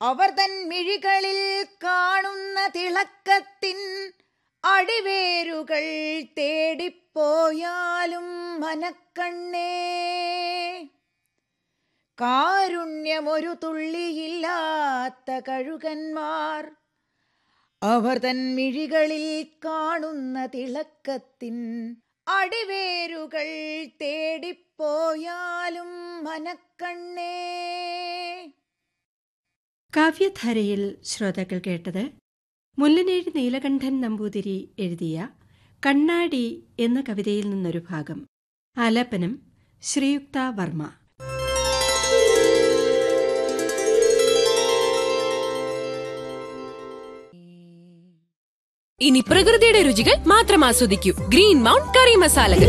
അവർ തൻ മിഴികളിൽ കാണുന്ന തിളക്കത്തിൻ അടിവേരുകൾ തേടിപ്പോയാലും മനക്കണ്ണേ, കാരുണ്യമൊരു തുള്ളിയില്ലാത്ത കഴുകന്മാർ. അവർ തൻ മിഴികളിൽ കാണുന്ന തിളക്കത്തിൻ അടിവേരുകൾ തേടിപ്പോയാലും മനക്കണ്ണേ. കാവ്യധാരയിൽ ശ്രോതാക്കൾ കേട്ടത് മുല്ലനേഴി നീലകണ്ഠൻ നമ്പൂതിരി എഴുതിയ കണ്ണാടി എന്ന കവിതയിൽ നിന്നൊരു ഭാഗം. ആലാപനം ശ്രീയുക്ത വർമ്മ. ഇനി പ്രകൃതിയുടെ രുചികൾ മാത്രം ആസ്വദിക്കൂ. ഗ്രീൻ മൗണ്ട് കറി മസാലകൾ.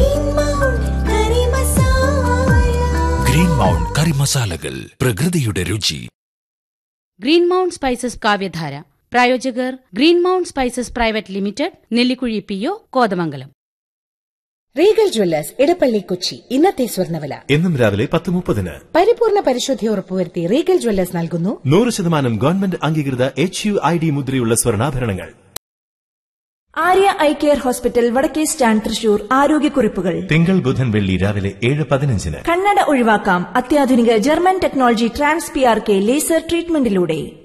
ഗ്രീൻ മൗണ്ട് കറി മസാലകൾ, പ്രകൃതിയുടെ രുചി. ഗ്രീൻ മൗണ്ട് സ്പൈസസ് കാവ്യധാര പ്രായോജകർ green mount spices private limited, Nellikuzhi PO, Kothamangalam. Regal Jewellers Edappally Kochi. ഇന്നത്തെ സ്വർണ്ണവില എന്നും രാവിലെ 10:30. പരിപൂർണ പരിശുദ്ധി ഉറപ്പുവരുത്തി റീഗൽ ജ്വല്ലേഴ്സ് നൽകുന്നു 100% ഗവൺമെന്റ് അംഗീകൃത HUID മുദ്രയുള്ള സ്വർണ്ണാഭരണങ്ങൾ. ആര്യ ഐ കെയർ ഹോസ്പിറ്റൽ, വടക്കേ സ്റ്റാൻഡ്, തൃശൂർ. ആരോഗ്യക്കുറിപ്പുകൾ തിങ്കൾ, ബുധൻ, വെള്ളി രാവിലെ 7:15. കണ്ണട ഒഴിവാക്കാം അത്യാധുനിക German technology trans PRK laser ട്രീറ്റ്മെന്റിലൂടെ.